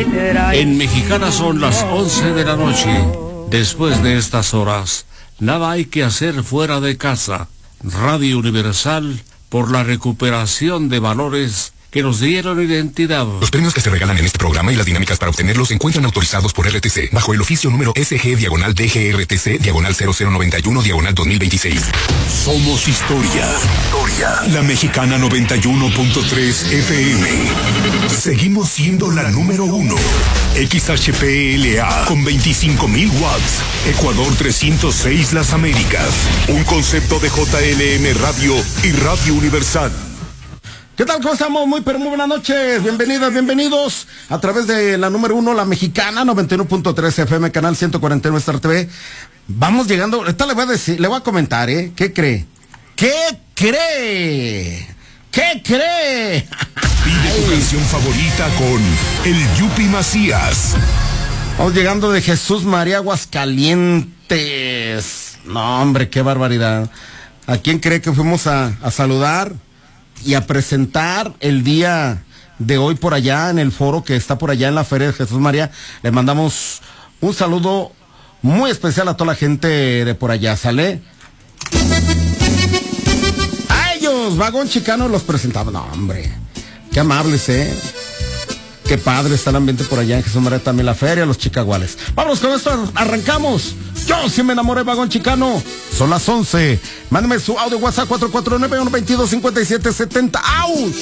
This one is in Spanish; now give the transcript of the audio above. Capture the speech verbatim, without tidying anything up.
En Mexicana son las once de la noche. Después de estas horas, nada hay que hacer fuera de casa. Radio Universal, por la recuperación de valores que nos dieron identidad. Los premios que se regalan en este programa y las dinámicas para obtenerlos se encuentran autorizados por R T C, bajo el oficio número S G diagonal D G R T C diagonal cero cero noventa y uno diagonal dos mil veintiséis. Somos historia. Historia. La Mexicana noventa y uno punto tres F M. Seguimos siendo la número uno. X H P L A con veinticinco mil watts. Ecuador trescientos seis Las Américas. Un concepto de J L M Radio y Radio Universal. ¿Qué tal? ¿Cómo estamos? Muy, pero muy buenas noches. Bienvenidas, bienvenidos a través de la número uno, la Mexicana, noventa y uno punto tres F M, canal ciento cuarenta y nueve Star T V. Vamos llegando, ahorita le voy a decir, le voy a comentar, ¿eh? ¿Qué cree? ¿Qué cree? ¿Qué cree? Pide tu canción favorita con el Yupi Macías. Vamos llegando de Jesús María Aguascalientes. No, hombre, qué barbaridad. ¿A quién cree que fuimos a, a saludar y a presentar el día de hoy por allá en el foro que está por allá en la Feria de Jesús María? Le mandamos un saludo muy especial a toda la gente de por allá, ¿sale? A ellos, Vagón Chicano los presentaba. No, hombre, qué amables, ¿eh? Qué padre está el ambiente por allá en Jesús María, también la feria, los chicaguales. Vámonos con esto, arrancamos. Yo sí me enamoré, Vagón Chicano. Son las once. Mándeme su audio WhatsApp cuatro cuatro nueve, uno dos dos, cinco siete siete cero. ¡Auch!